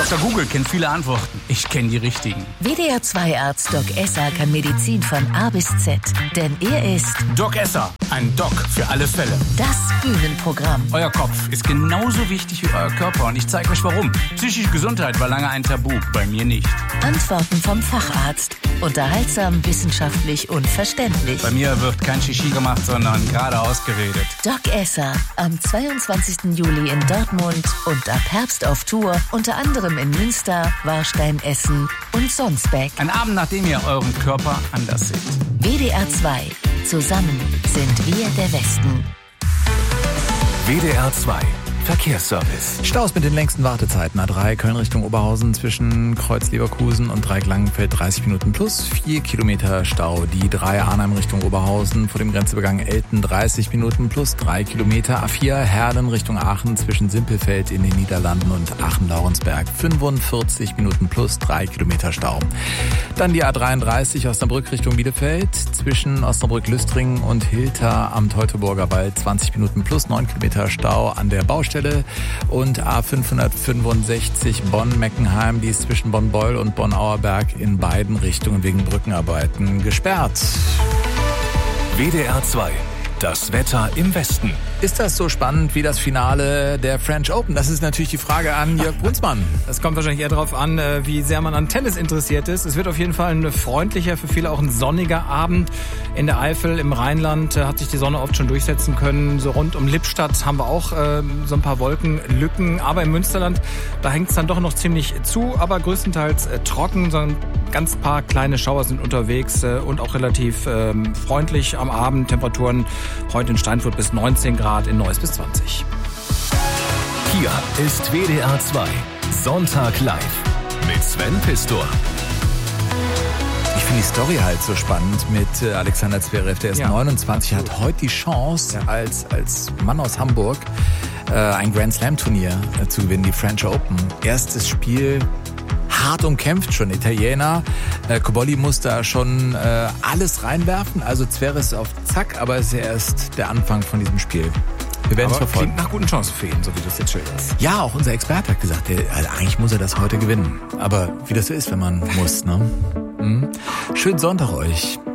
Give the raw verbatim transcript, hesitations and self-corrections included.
Doktor Google kennt viele Antworten. Ich kenne die richtigen. W D R zwei Arzt Doc Esser kann Medizin von A bis Z. Denn er ist Doc Esser, ein Doc für alle Fälle. Das Bühnenprogramm. Euer Kopf ist genauso wichtig wie euer Körper und ich zeige euch warum. Psychische Gesundheit war lange ein Tabu, bei mir nicht. Antworten vom Facharzt. Unterhaltsam, wissenschaftlich und verständlich. Bei mir wird kein Shishi gemacht, sondern geradeaus geredet. Doc Esser am zweiundzwanzigsten Juli in Dortmund und ab Herbst auf Tour, unter anderem in Münster, Warstein, Essen und Sonsbeck. Ein Abend, nachdem ihr euren Körper anders seht. W D R zwei. Zusammen sind wir der Westen. W D R zwei Verkehrsservice. Staus mit den längsten Wartezeiten. A drei Köln Richtung Oberhausen zwischen Kreuz Leverkusen und Dreieck-Langenfeld dreißig Minuten plus vier Kilometer Stau. Die drei Arnhem Richtung Oberhausen vor dem Grenzübergang Elten dreißig Minuten plus drei Kilometer. A vier Herlen Richtung Aachen zwischen Simpelfeld in den Niederlanden und Aachen-Laurensberg fünfundvierzig Minuten plus drei Kilometer Stau. Dann die A dreiunddreißig Osnabrück Richtung Bielefeld zwischen Osnabrück-Lüstringen und Hilter am Teutoburger Wald zwanzig Minuten plus neun Kilometer Stau an der Baustelle. Und A fünfhundertfünfundsechzig Bonn-Meckenheim, die ist zwischen Bonn-Beul und Bonn-Auerberg in beiden Richtungen wegen Brückenarbeiten gesperrt. W D R zwei. Das Wetter im Westen. Ist das so spannend wie das Finale der French Open? Das ist natürlich die Frage an Jörg Brunsmann. Es kommt wahrscheinlich eher darauf an, wie sehr man an Tennis interessiert ist. Es wird auf jeden Fall ein freundlicher, für viele auch ein sonniger Abend. In der Eifel, im Rheinland hat sich die Sonne oft schon durchsetzen können. So rund um Lippstadt haben wir auch äh, so ein paar Wolkenlücken. Aber im Münsterland, da hängt es dann doch noch ziemlich zu, aber größtenteils äh, trocken. So ein ganz paar kleine Schauer sind unterwegs äh, und auch relativ äh, freundlich am Abend. Temperaturen heute in Steinfurt bis neunzehn Grad, in Neuss bis zwanzig. Hier ist W D R zwei Sonntag live mit Sven Pistor. Ich finde die Story halt so spannend mit Alexander Zverev, der ist ja neunundzwanzig, hat heute die Chance, ja. als, als Mann aus Hamburg äh, ein Grand Slam Turnier äh, zu gewinnen, die French Open. Erstes Spiel hart umkämpft, schon Italiener. Äh, Cobolli muss da schon äh, alles reinwerfen, also Zverev ist auf Zack, aber es ist erst der Anfang von diesem Spiel. Wir werden es verfolgen. Klingt nach guten Chancen für ihn, so wie du es jetzt schilderst. Ja, auch unser Experte hat gesagt, der, also eigentlich muss er das heute gewinnen. Aber wie das so ist, wenn man muss, ne? Mhm. Schönen Sonntag euch.